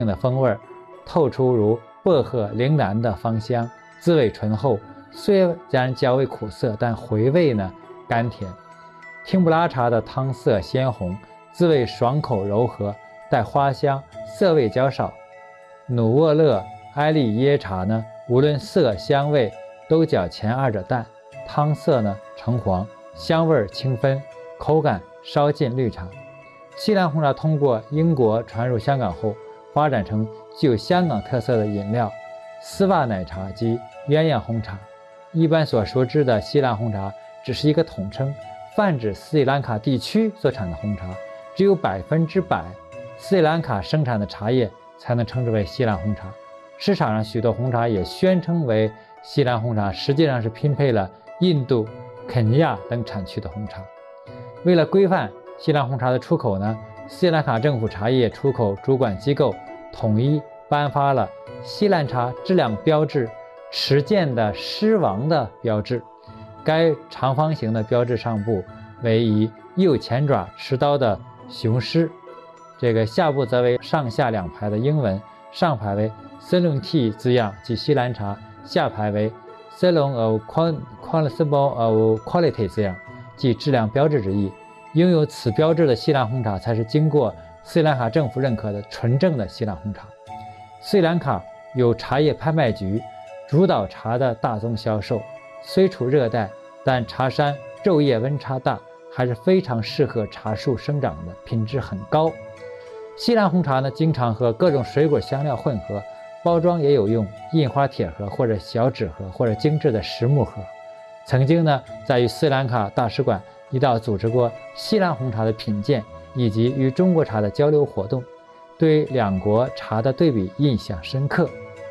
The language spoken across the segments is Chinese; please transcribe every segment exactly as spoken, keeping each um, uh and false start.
的风味，透出如薄荷、铃兰的芳香，滋味醇厚。虽然较为苦涩，但回味呢甘甜。汀布拉茶的汤色鲜红，滋味爽口柔和，带花香，涩味较少。努沃勒埃利耶茶呢，无论色香味都较前二者淡，汤色呢橙黄，香味清芬，口感稍近绿茶。西兰红茶通过英国传入香港后，发展成具有香港特色的饮料丝袜奶茶及鸳鸯红茶。一般所熟知的西兰红茶只是一个统称，泛指斯里兰卡地区所产的红茶，只有百分之百斯里兰卡生产的茶叶才能称之为西兰红茶。市场上许多红茶也宣称为西兰红茶，实际上是拼配了印度、肯尼亚等产区的红茶。为了规范西兰红茶的出口呢，斯里兰卡政府茶叶出口主管机构统一颁发了西兰茶质量标志持剑的狮王的标志。该长方形的标志上部为以右前爪持刀的雄狮，这个下部则为上下两排的英文，上排为 Ceylon Tea 字样即西兰茶，下排为 Ceylon of Quality of Quality 字样即质量标志之意。拥有此标志的西兰红茶才是经过斯里兰卡政府认可的纯正的西兰红茶。斯里兰卡有茶叶拍卖局主导茶的大宗销售，虽处热带，但茶山昼夜温差大，还是非常适合茶树生长的，品质很高。西兰红茶呢，经常和各种水果香料混合，包装也有用印花铁盒或者小纸盒或者精致的实木盒。曾经呢，在与斯里兰卡大使馆一道组织过西兰红茶的品鉴以及与中国茶的交流活动，对两国茶的对比印象深刻。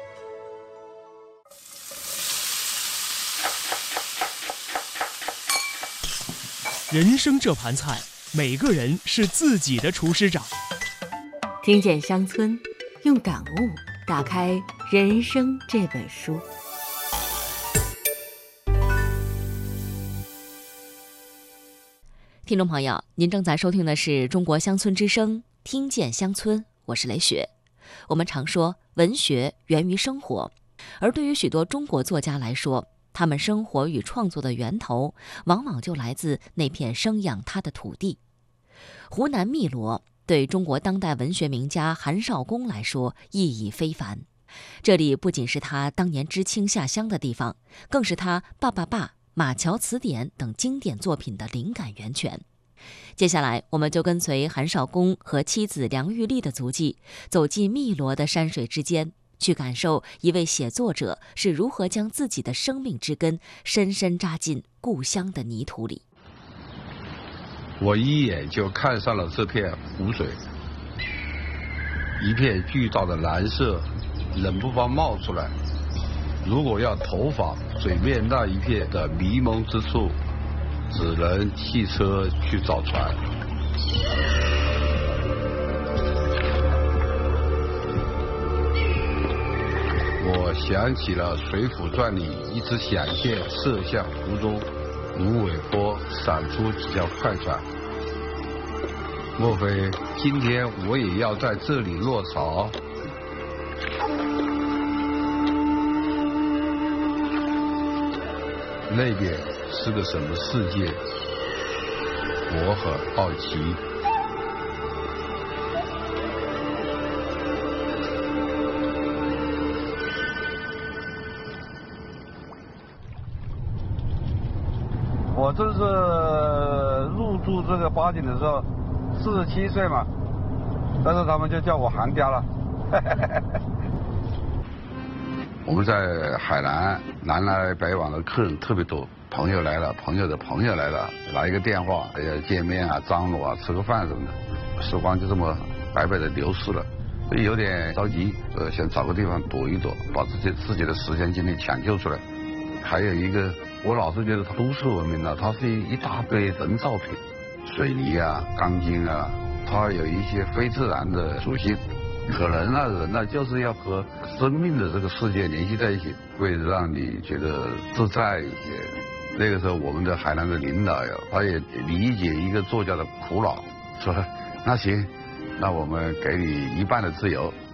人生这盘菜，每个人是自己的厨师长。 听见乡村，用感悟打开人生这本书。 听众朋友，您正在收听的是中国乡村之声，听见乡村，我是雷雪。我们常说文学源于生活，而对于许多中国作家来说，他们生活与创作的源头往往就来自那片生养他的土地。湖南汨罗对中国当代文学名家韩少功来说意义非凡，这里不仅是他当年知青下乡的地方，更是他《爸爸爸》《马桥词典》等经典作品的灵感源泉。接下来我们就跟随韩少功和妻子梁玉丽的足迹，走进汨罗的山水之间，去感受一位写作者是如何将自己的生命之根深深扎进故乡的泥土里。 我一眼就看上了这片湖水，一片巨大的蓝色冷不防冒出来，如果要投放水面那一片的迷蒙之处，只能汽车去找船。我想起了《水浒传》里一直想见射向湖中芦苇坡闪出几条快船，莫非今天我也要在这里落潮？那边是个什么世界？我很好奇。我这是入住这个八景的时候，四十七岁嘛，但是他们就叫我韩家了。我们在海南南来北往的客人特别多，朋友来了，朋友的朋友来了，来一个电话要见面啊、张罗啊、吃个饭什么的，时光就这么白白的流逝了，所以有点着急，呃，想找个地方躲一躲，把自己自己的时间精力抢救出来。还有一个，我老是觉得都市文明呢，它是一大堆人造品，水泥啊、钢筋啊，它有一些非自然的属性。可能啊，人呢就是要和生命的这个世界联系在一起，会让你觉得自在一些。那个时候，我们的海南的领导呀，他也理解一个作家的苦恼，说那行，那我们给你一半的自由，